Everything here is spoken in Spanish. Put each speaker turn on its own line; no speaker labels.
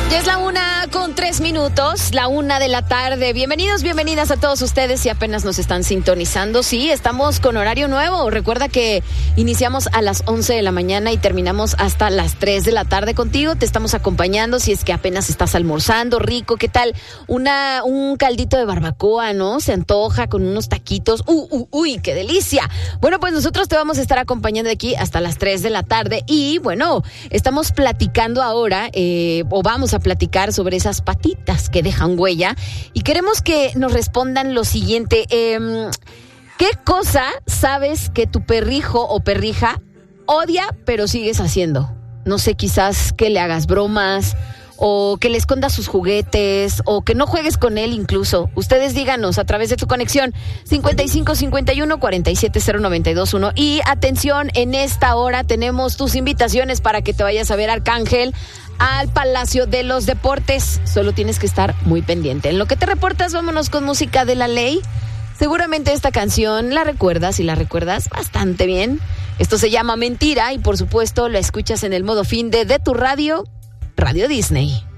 Ya es la 1:03, la 1 de la tarde. Bienvenidos, bienvenidas a todos ustedes si apenas nos están sintonizando. Sí, estamos con horario nuevo. Recuerda que iniciamos a las 11 de la mañana y terminamos hasta las 3 de la tarde contigo. Te estamos acompañando si es que apenas estás almorzando, rico. ¿Qué tal? Un caldito de barbacoa, ¿no? Se antoja con unos taquitos. ¡Uy, qué delicia! Bueno, pues nosotros te vamos a estar acompañando de aquí hasta las 3 de la tarde. Y bueno, estamos platicando ahora, o vamos a platicar sobre esas patitas que dejan huella y queremos que nos respondan lo siguiente. ¿Qué cosa sabes que tu perrijo o perrija odia pero sigues haciendo? No sé, quizás que le hagas bromas o que le escondas sus juguetes o que no juegues con él incluso. Ustedes díganos a través de tu conexión 5551-470-921. Y atención, en esta hora tenemos tus invitaciones para que te vayas a ver Arcángel al Palacio de los Deportes. Solo tienes que estar muy pendiente. En lo que te reportas, vámonos con música de La Ley. Seguramente esta canción la recuerdas y la recuerdas bastante bien. Esto se llama Mentira y por supuesto la escuchas en el modo fin de tu radio, Radio Disney.